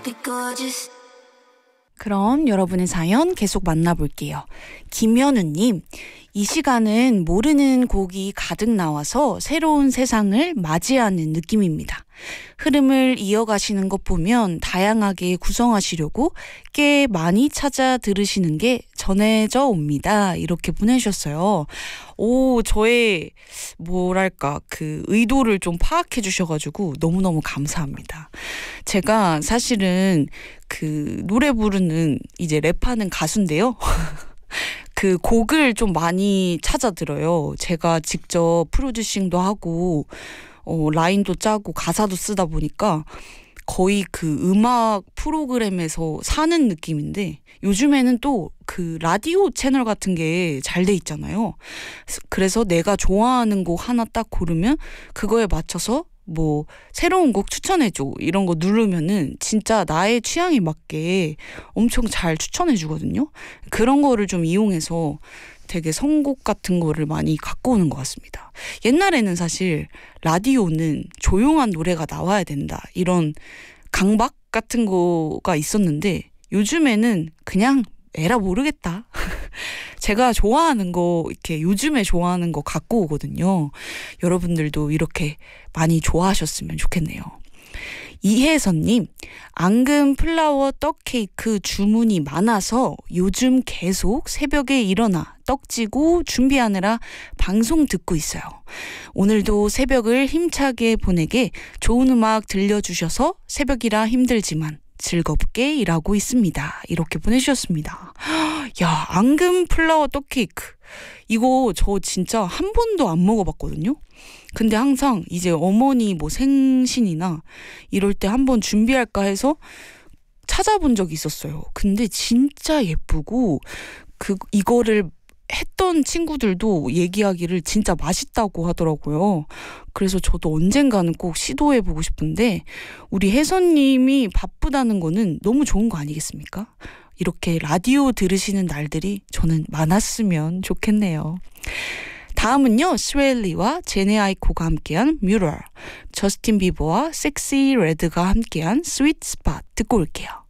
be gorgeous. 그럼 여러분의 사연 계속 만나볼게요. 김현우님, 이 시간은 모르는 곡이 가득 나와서 새로운 세상을 맞이하는 느낌입니다. 흐름을 이어가시는 것 보면 다양하게 구성하시려고 꽤 많이 찾아 들으시는 게 전해져 옵니다. 이렇게 보내주셨어요. 오, 저의 뭐랄까 그 의도를 좀 파악해 주셔가지고 너무너무 감사합니다. 제가 사실은 그 노래 부르는 이제 랩하는 가수인데요. 그 곡을 좀 많이 찾아 들어요. 제가 직접 프로듀싱도 하고 라인도 짜고 가사도 쓰다 보니까 거의 그 음악 프로그램에서 사는 느낌인데, 요즘에는 또 그 라디오 채널 같은 게 잘 돼 있잖아요. 그래서 내가 좋아하는 곡 하나 딱 고르면 그거에 맞춰서 뭐 새로운 곡 추천해줘 이런 거 누르면은 진짜 나의 취향에 맞게 엄청 잘 추천해 주거든요. 그런 거를 좀 이용해서 되게 선곡 같은 거를 많이 갖고 오는 것 같습니다. 옛날에는 사실 라디오는 조용한 노래가 나와야 된다 이런 강박 같은 거가 있었는데, 요즘에는 그냥 에라 모르겠다. 제가 좋아하는 거 이렇게 요즘에 좋아하는 거 갖고 오거든요. 여러분들도 이렇게 많이 좋아하셨으면 좋겠네요. 이혜선님, 앙금 플라워 떡 케이크 주문이 많아서 요즘 계속 새벽에 일어나 떡지고 준비하느라 방송 듣고 있어요. 오늘도 새벽을 힘차게 보내게 좋은 음악 들려주셔서 새벽이라 힘들지만 즐겁게 일하고 있습니다. 이렇게 보내주셨습니다. 야, 앙금 플라워 떡 케이크. 이거 저 진짜 한 번도 안 먹어봤거든요. 근데 항상 이제 어머니 뭐 생신이나 이럴 때 한번 준비할까 해서 찾아본 적이 있었어요. 근데 진짜 예쁘고 이거를 했던 친구들도 얘기하기를 진짜 맛있다고 하더라고요. 그래서 저도 언젠가는 꼭 시도해보고 싶은데, 우리 혜선님이 바쁘다는 거는 너무 좋은 거 아니겠습니까? 이렇게 라디오 들으시는 날들이 저는 많았으면 좋겠네요. 다음은요, 스웨일리와 제네 아이코가 함께한 뮤럴, 저스틴 비버와 섹시 레드가 함께한 스윗 스팟 듣고 올게요.